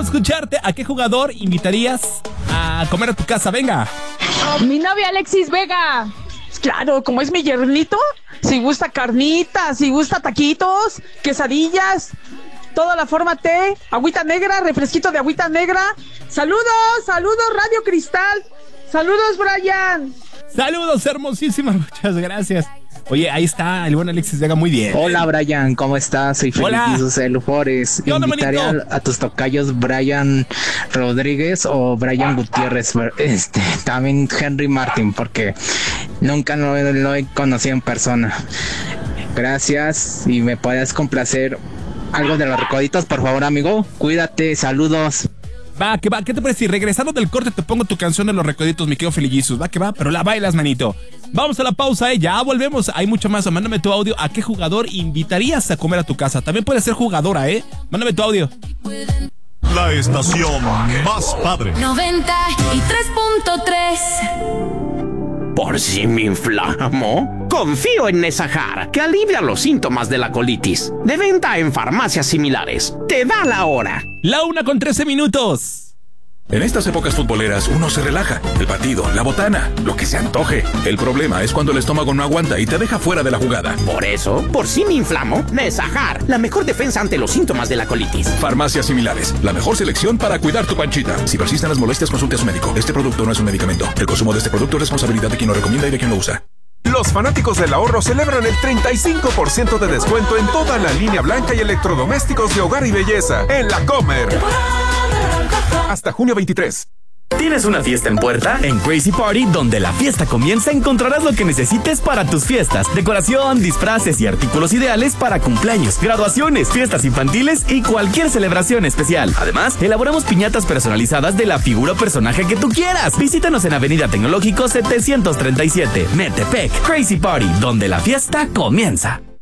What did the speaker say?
escucharte. ¿A qué jugador invitarías a comer a tu casa? Venga. Mi novia Alexis Vega. Claro, como es mi yernito, si gusta carnitas, si gusta taquitos, quesadillas, toda la forma té, agüita negra, refresquito de agüita negra. Saludos, Radio Cristal. Saludos, Brian. Saludos, hermosísima. Muchas gracias. Oye, ahí está el buen Alexis Vega, muy bien. Hola, Brian, ¿cómo estás? Soy Felipe Jesús Lufores. Invitaré a tus tocayos Brian Rodríguez o Brian Gutiérrez, también Henry Martin, porque nunca lo he conocido en persona. Gracias, y me puedes complacer algo de los recoditos, por favor, amigo. Cuídate, saludos. Va, que va, ¿qué te parece? Si regresando del corte te pongo tu canción de los recoditos, mi querido Feligisus. Va, que va, pero la bailas, manito. Vamos a la pausa, ya volvemos. Hay mucho más. Mándame tu audio. ¿A qué jugador invitarías a comer a tu casa? También puede ser jugadora, Mándame tu audio. La estación más padre. 93.3. ¿Por si me inflamo? Confío en Nesajar, que alivia los síntomas de la colitis. De venta en farmacias similares. Te da la hora. La 1:13. En estas épocas futboleras uno se relaja. El partido, la botana, lo que se antoje. El problema es cuando el estómago no aguanta y te deja fuera de la jugada. Por eso, por si me inflamo, Nesajar, la mejor defensa ante los síntomas de la colitis. Farmacias similares, la mejor selección para cuidar tu panchita. Si persisten las molestias, consulte a su médico. Este producto no es un medicamento. El consumo de este producto es responsabilidad de quien lo recomienda y de quien lo usa. Los fanáticos del ahorro celebran el 35% de descuento en toda la línea blanca y electrodomésticos de hogar y belleza en La Comer. Hasta junio 23. ¿Tienes una fiesta en puerta? En Crazy Party, donde la fiesta comienza, encontrarás lo que necesites para tus fiestas. Decoración, disfraces y artículos ideales para cumpleaños, graduaciones, fiestas infantiles y cualquier celebración especial. Además, elaboramos piñatas personalizadas de la figura o personaje que tú quieras. Visítanos en Avenida Tecnológico 737, Metepec. Crazy Party, donde la fiesta comienza.